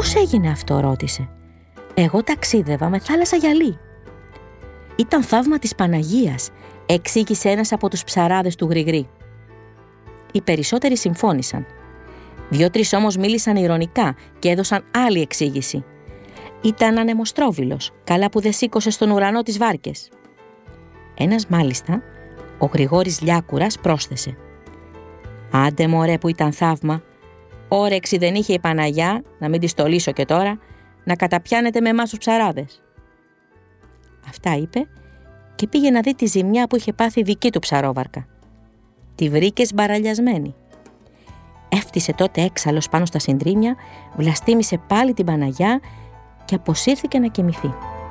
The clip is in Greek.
«Πώς έγινε αυτό?» ρώτησε. «Εγώ ταξίδευα με θάλασσα γυαλί». «Ήταν θαύμα της Παναγίας», εξήγησε ένας από τους ψαράδες του Γρηγρή. Οι περισσότεροι συμφώνησαν. 2-3 όμως μίλησαν ειρωνικά και έδωσαν άλλη εξήγηση. «Ήταν ανεμοστρόβιλος, καλά που δεν σήκωσε στον ουρανό τις βάρκες». Ένας μάλιστα, ο Γρηγόρης Λιάκουρας, πρόσθεσε: «Άντε μωρέ που ήταν θαύμα, όρεξη δεν είχε η Παναγιά, να μην τη στολίσω και τώρα, να καταπιάνετε με εμάς τους ψαράδες». Αυτά είπε και πήγε να δει τη ζημιά που είχε πάθει δική του ψαρόβαρκα. Τη βρήκε σμπαραλιασμένη. Έφτισε τότε έξαλλος πάνω στα συντρίμια, βλαστήμησε πάλι την Παναγιά και αποσύρθηκε να κοιμηθεί.